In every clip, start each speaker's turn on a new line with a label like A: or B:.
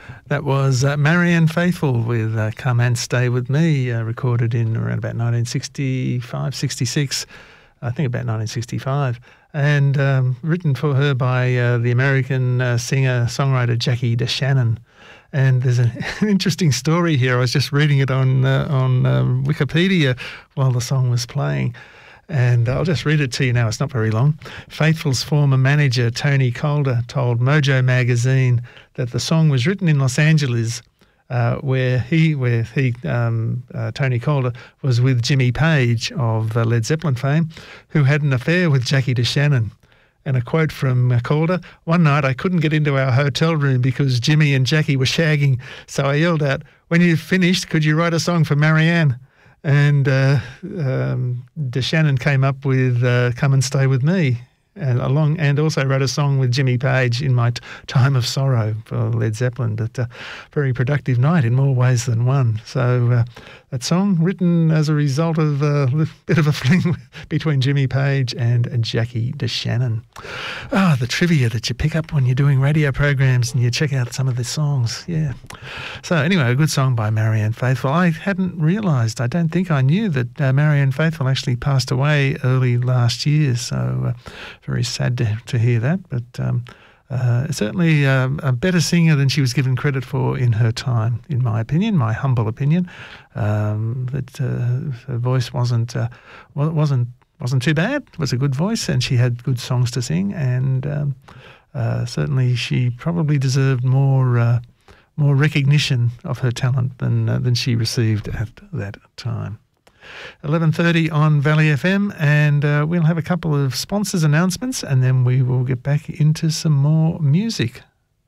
A: That was Marianne Faithfull with Come and Stay With Me, recorded in around about 1965, 66, I think about 1965, and written for her by the American singer-songwriter Jackie DeShannon. And there's an interesting story here. I was just reading it on Wikipedia while the song was playing. And I'll just read it to you now. It's not very long. Faithfull's former manager, Tony Calder, told Mojo magazine that the song was written in Los Angeles, where Tony Calder was with Jimmy Page of Led Zeppelin fame, who had an affair with Jackie DeShannon. And a quote from Calder: "One night I couldn't get into our hotel room because Jimmy and Jackie were shagging. So I yelled out, 'When you've finished, could you write a song for Marianne?' And DeShannon came up with Come and Stay With Me, and also wrote a song with Jimmy Page in My Time of Sorrow for Led Zeppelin. But a very productive night in more ways than one. So that song written as a result of a bit of a fling between Jimmy Page and Jackie DeShannon. The trivia that you pick up when you're doing radio programs and you check out some of the songs. Yeah. So anyway, a good song by Marianne Faithfull. I hadn't realised, I don't think I knew that Marianne Faithfull actually passed away early last year. So very sad to hear that. But certainly a better singer than she was given credit for in her time, in my opinion, my humble opinion. That her voice wasn't too bad. It was a good voice, and she had good songs to sing. And certainly, she probably deserved more recognition of her talent than she received at that time. 11:30 on Valley FM, and we'll have a couple of sponsors announcements, and then we will get back into some more music.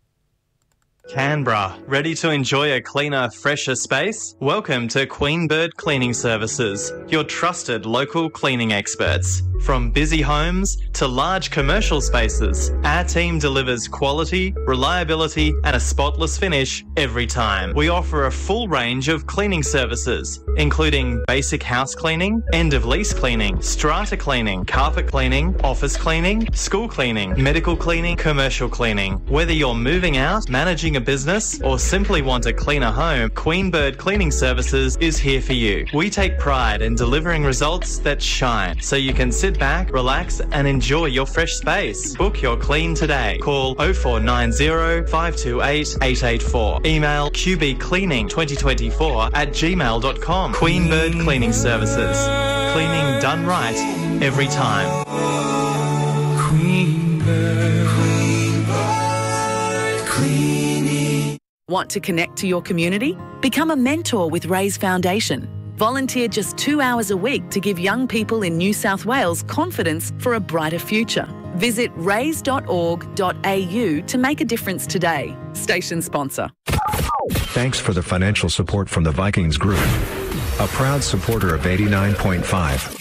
B: Canberra, ready to enjoy a cleaner, fresher space? Welcome to Queen Bird Cleaning Services, your trusted local cleaning experts. From busy homes to large commercial spaces, our team delivers quality, reliability and a spotless finish every time. We offer a full range of cleaning services, including basic house cleaning, end-of-lease cleaning, strata cleaning, carpet cleaning, office cleaning, school cleaning, medical cleaning, commercial cleaning. Whether you're moving out, managing a business, or simply want a cleaner home, Queen Bird Cleaning Services is here for you. We take pride in delivering results that shine, so you can sit back, relax and enjoy your fresh space. Book your clean today. Call 0490 528 884. Email qbcleaning2024@gmail.com. Queen Bird Cleaning Services. Cleaning done right every time.
C: Queen Bird.
D: Want to connect to your community? Become a mentor with Raise Foundation. Volunteer just 2 hours a week to give young people in New South Wales confidence for a brighter future. Visit raise.org.au to make a difference today. Station sponsor.
E: Thanks for the financial support from the Vikings Group, a proud supporter of 89.5.